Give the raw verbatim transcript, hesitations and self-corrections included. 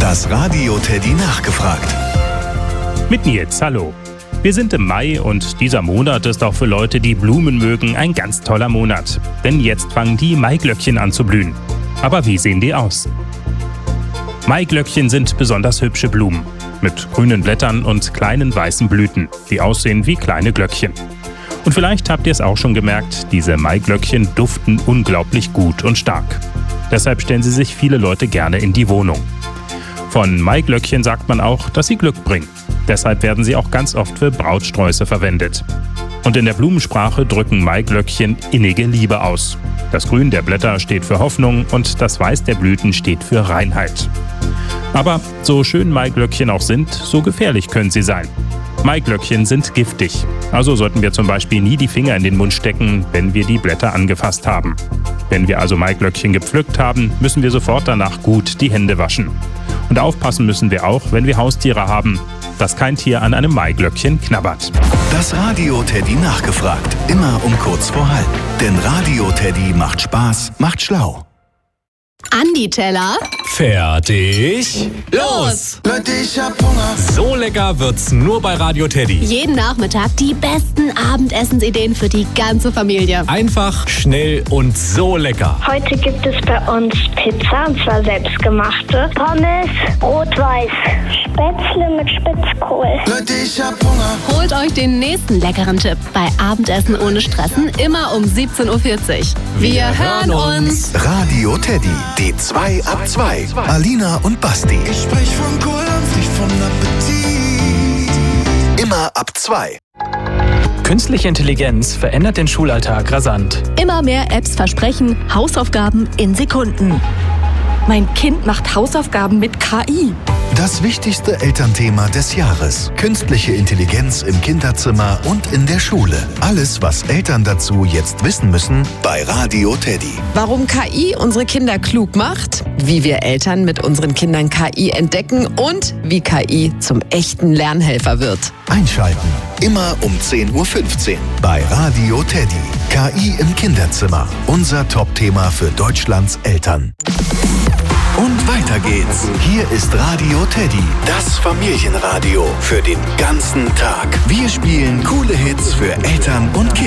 Das Radio Teddy nachgefragt. Mit Nils, hallo. Wir sind im Mai und dieser Monat ist auch für Leute, die Blumen mögen, ein ganz toller Monat. Denn jetzt fangen die Maiglöckchen an zu blühen. Aber wie sehen die aus? Maiglöckchen sind besonders hübsche Blumen. Mit grünen Blättern und kleinen weißen Blüten, die aussehen wie kleine Glöckchen. Und vielleicht habt ihr es auch schon gemerkt, diese Maiglöckchen duften unglaublich gut und stark. Deshalb stellen sie sich viele Leute gerne in die Wohnung. Von Maiglöckchen sagt man auch, dass sie Glück bringen. Deshalb werden sie auch ganz oft für Brautsträuße verwendet. Und in der Blumensprache drücken Maiglöckchen innige Liebe aus. Das Grün der Blätter steht für Hoffnung und das Weiß der Blüten steht für Reinheit. Aber so schön Maiglöckchen auch sind, so gefährlich können sie sein. Maiglöckchen sind giftig. Also sollten wir zum Beispiel nie die Finger in den Mund stecken, wenn wir die Blätter angefasst haben. Wenn wir also Maiglöckchen gepflückt haben, müssen wir sofort danach gut die Hände waschen. Und aufpassen müssen wir auch, wenn wir Haustiere haben, dass kein Tier an einem Maiglöckchen knabbert. Das Radio Teddy nachgefragt. Immer um kurz vor halb. Denn Radio Teddy macht Spaß, macht schlau. Andi Teller. Fertig. Los! Leute, ich hab Hunger. So lecker wird's nur bei Radio Teddy. Jeden Nachmittag die besten Abendessensideen für die ganze Familie. Einfach, schnell und so lecker. Heute gibt es bei uns Pizza, und zwar selbstgemachte. Pommes, rot-weiß, Spätzle mit Spitzkohl. Leute, ich hab Hunger. Holt euch den nächsten leckeren Tipp bei Abendessen ohne Stressen, immer um siebzehn Uhr vierzig. Wir, Wir hören uns. Radio Teddy, die zwei ab zwei. Alina und Basti. Ich sprech von Kohldampf, nicht von Appetit. Immer ab zwei. Künstliche Intelligenz verändert den Schulalltag rasant. Immer mehr Apps versprechen Hausaufgaben in Sekunden. Mein Kind macht Hausaufgaben mit K I. Das wichtigste Elternthema des Jahres. Künstliche Intelligenz im Kinderzimmer und in der Schule. Alles, was Eltern dazu jetzt wissen müssen, bei Radio Teddy. Warum K I unsere Kinder klug macht, wie wir Eltern mit unseren Kindern K I entdecken und wie K I zum echten Lernhelfer wird. Einschalten. Immer um zehn Uhr fünfzehn bei Radio Teddy. K I im Kinderzimmer. Unser Top-Thema für Deutschlands Eltern. Und weiter geht's. Hier ist Radio Teddy, das Familienradio für den ganzen Tag. Wir spielen coole Hits für Eltern und Kinder.